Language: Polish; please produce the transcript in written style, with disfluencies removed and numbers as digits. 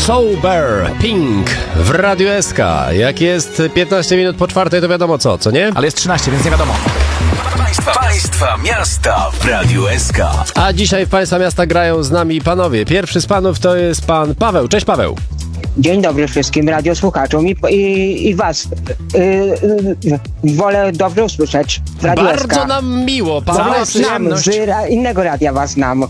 Sober Pink w Radiu SK. Jak jest 15 minut po 4, to wiadomo co nie? Ale jest 13, więc nie wiadomo. Państwa miasta w Radiu SK. A dzisiaj w Państwa miasta grają z nami panowie. Pierwszy z panów to jest pan Paweł. Cześć Paweł. Dzień dobry wszystkim radiosłuchaczom i was. Wolę dobrze usłyszeć w Radiu SK. Bardzo nam miło. Bo Paweł, was znam, z innego radia was znam.